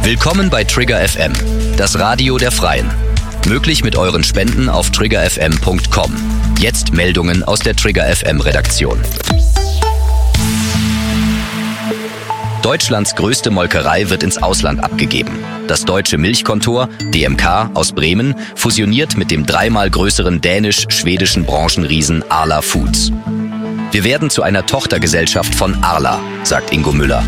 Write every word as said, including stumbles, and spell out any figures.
Willkommen bei Trigger F M, das Radio der Freien. Möglich mit euren Spenden auf trigger f m punkt com. Jetzt Meldungen aus der Trigger F M Redaktion. Deutschlands größte Molkerei wird ins Ausland abgegeben. Das deutsche Milchkontor, D M K aus Bremen, fusioniert mit dem dreimal größeren dänisch-schwedischen Branchenriesen Arla Foods. Wir werden zu einer Tochtergesellschaft von Arla, sagt Ingo Müller.